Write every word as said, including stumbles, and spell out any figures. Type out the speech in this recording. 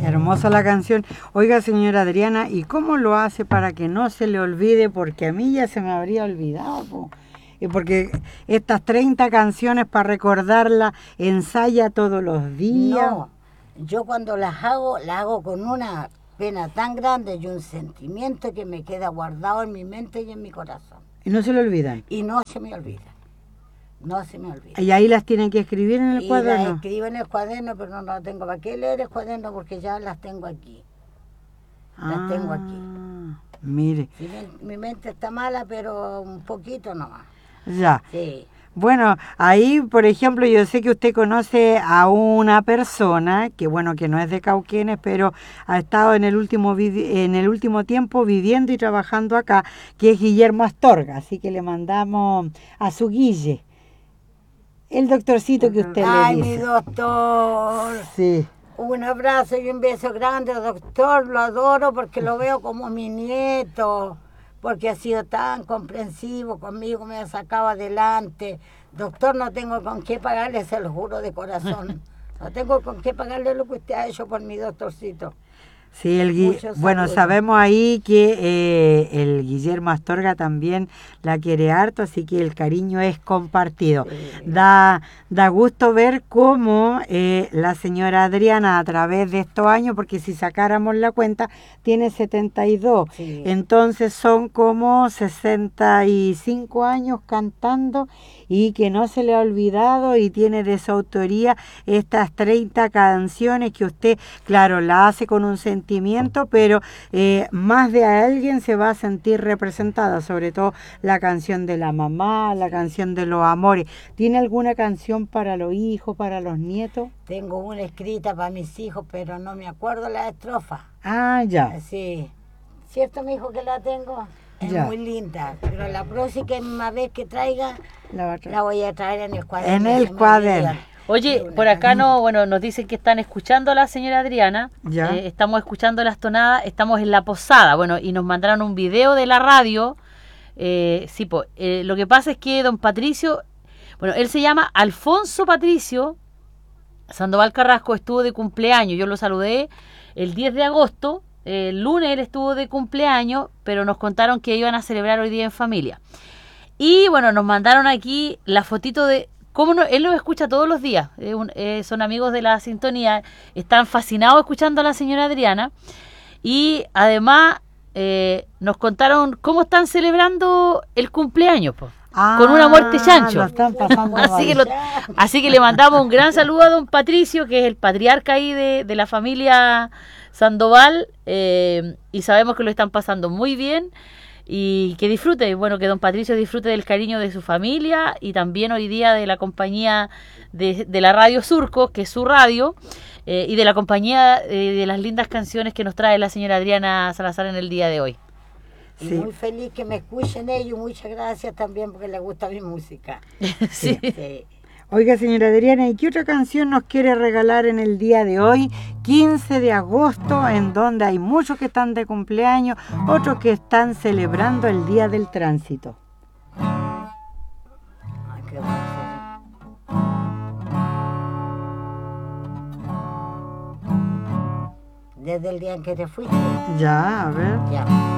Hermosa la canción. Oiga, señora Adriana, ¿y cómo lo hace para que no se le olvide? Porque a mí ya se me habría olvidado, po. Y porque estas treinta canciones para recordarla ensaya todos los días. No, yo cuando las hago, las hago con una pena tan grande y un sentimiento que me queda guardado en mi mente y en mi corazón. Y no se le olvidan. Y no se me olvida. No se me olvida. Y ahí las tienen que escribir en el y cuaderno. Las escribo en el cuaderno, pero no las tengo. ¿Para qué leer el cuaderno? Porque ya las tengo aquí. Las ah, tengo aquí. Mire. Mi, mi mente está mala, pero un poquito nomás. Ya. Sí. Bueno, ahí, por ejemplo, yo sé que usted conoce a una persona que, bueno, que no es de Cauquenes, pero ha estado en el último en el último tiempo viviendo y trabajando acá, que es Guillermo Astorga, así que le mandamos a su Guille, el doctorcito que usted Ay, le dice. Ay, mi doctor. Sí. Un abrazo y un beso grande, doctor, lo adoro porque lo veo como mi nieto. Porque ha sido tan comprensivo conmigo, me ha sacado adelante. Doctor, no tengo con qué pagarle, se lo juro de corazón. No tengo con qué pagarle lo que usted ha hecho por mi doctorcito. Sí, el Gui bueno, sabemos ahí que eh, el Guillermo Astorga también la quiere harto, así que el cariño es compartido. Sí. Da, da gusto ver cómo eh, la señora Adriana a través de estos años, porque si sacáramos la cuenta, tiene setenta y dos, sí. Entonces son como sesenta y cinco años cantando y que no se le ha olvidado y tiene de su autoría estas treinta canciones que usted, claro, la hace con un sentimiento, pero eh, más de alguien se va a sentir representada, sobre todo la canción de la mamá, la canción de los amores. ¿Tiene alguna canción para los hijos, para los nietos? Tengo una escrita para mis hijos, pero no me acuerdo la estrofa. Ah, ya. Sí. ¿Cierto, mi hijo, que la tengo? Es ya. Muy linda, pero la próxima vez que traiga, la, la voy a traer en el cuaderno. En el cuaderno. Oye, por acá no, bueno, nos dicen que están escuchando a la señora Adriana, eh, estamos escuchando las tonadas, estamos en la posada, bueno, y nos mandaron un video de la radio, eh, sí, pues, eh, lo que pasa es que don Patricio, bueno, él se llama Alfonso Patricio Sandoval Carrasco, estuvo de cumpleaños, yo lo saludé el diez de agosto, eh, el lunes él estuvo de cumpleaños, pero nos contaron que iban a celebrar hoy día en familia. Y bueno, nos mandaron aquí la fotito de... ¿Cómo no? Él lo escucha todos los días, eh, un, eh, son amigos de la sintonía, están fascinados escuchando a la señora Adriana y además eh, nos contaron cómo están celebrando el cumpleaños, po, ah, con una muerte chancho. Están pasando así, que lo, así que le mandamos un gran saludo a don Patricio, que es el patriarca ahí de, de la familia Sandoval, eh, y sabemos que lo están pasando muy bien. Y que disfrute, bueno, que don Patricio disfrute del cariño de su familia y también hoy día de la compañía de, de la Radio Surco, que es su radio, eh, y de la compañía eh, de las lindas canciones que nos trae la señora Adriana Salazar en el día de hoy. Y sí. Muy feliz que me escuchen ellos, muchas gracias también porque les gusta mi música. sí. sí. Oiga, señora Adriana, ¿y qué otra canción nos quiere regalar en el día de hoy, quince de agosto, en donde hay muchos que están de cumpleaños, otros que están celebrando el Día del Tránsito? Ay, qué bueno. Desde el día en que te fuiste. Ya, a ver. Ya.